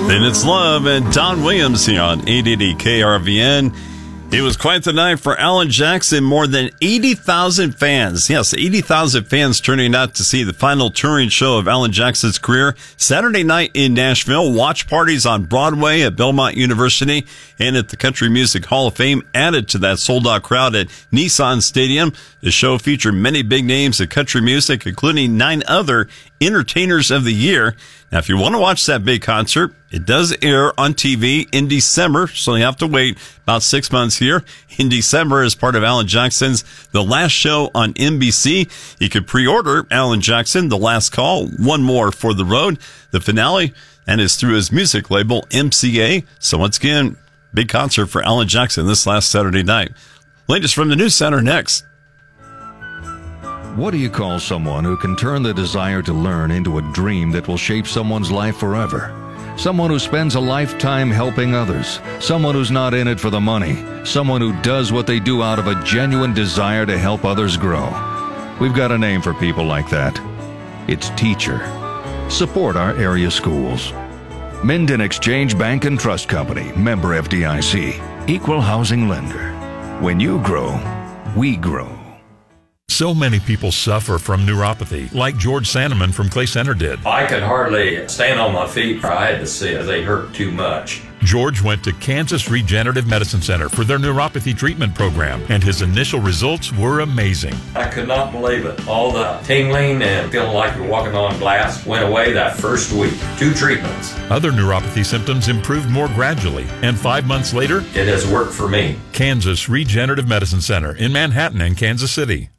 Then it's Love and Don Williams here on 880 KRVN. It was quite the night for Alan Jackson. More than 80,000 fans. Yes, 80,000 fans turning out to see the final touring show of Alan Jackson's career. Saturday night in Nashville. Watch parties on Broadway, at Belmont University, and at the Country Music Hall of Fame added to that sold-out crowd at Nissan Stadium. The show featured many big names of country music, including 9 other entertainers of the year. Now, if you want to watch that big concert, it does air on TV in December, so you have to wait about 6 months here. In December, as part of Alan Jackson's The Last Show on NBC, you can pre-order Alan Jackson, The Last Call, One More for the Road, the finale, and is through his music label, MCA. So once again, big concert for Alan Jackson this last Saturday night. Latest from the News Center next. What do you call someone who can turn the desire to learn into a dream that will shape someone's life forever? Someone who spends a lifetime helping others. Someone who's not in it for the money. Someone who does what they do out of a genuine desire to help others grow. We've got a name for people like that. It's teacher. Support our area schools. Minden Exchange Bank and Trust Company, member FDIC, equal housing lender. When you grow, we grow. So many people suffer from neuropathy, like George Sandeman from Clay Center did. I could hardly stand on my feet. I had to sit. They hurt too much. George went to Kansas Regenerative Medicine Center for their neuropathy treatment program, and his initial results were amazing. I could not believe it. All the tingling and feeling like you're walking on glass went away that first week. 2 treatments. Other neuropathy symptoms improved more gradually, and 5 months later, it has worked for me. Kansas Regenerative Medicine Center in Manhattan and Kansas City.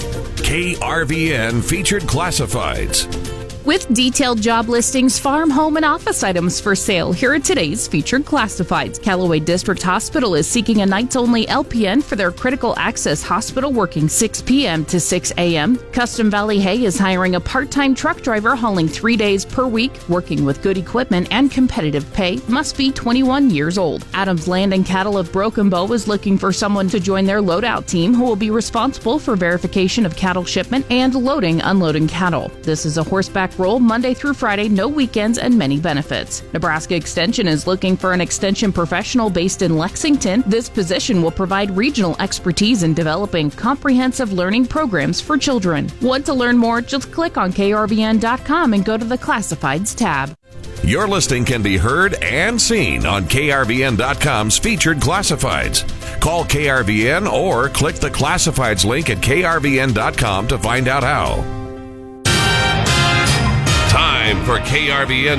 KRVN Featured Classifieds. With detailed job listings, farm, home, and office items for sale, here are today's featured classifieds. Callaway District Hospital is seeking a nights-only LPN for their critical access hospital working 6 p.m. to 6 a.m. Custom Valley Hay is hiring a part-time truck driver hauling 3 days per week, working with good equipment and competitive pay, must be 21 years old. Adams Land and Cattle of Broken Bow is looking for someone to join their loadout team who will be responsible for verification of cattle shipment and loading, unloading cattle. This is a horseback role Monday through Friday, no weekends, and many benefits. Nebraska Extension is looking for an extension professional based in Lexington. This position will provide regional expertise in developing comprehensive learning programs for children. Want to learn more? Just click on krvn.com and go to the Classifieds tab. Your listing can be heard and seen on krvn.com's Featured Classifieds. Call KRVN or click the Classifieds link at krvn.com to find out how. Time for KRVN